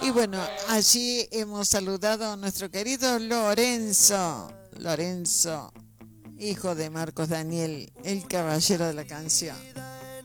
Y bueno, allí hemos saludado a nuestro querido Lorenzo, hijo de Marcos Daniel, el caballero de la canción.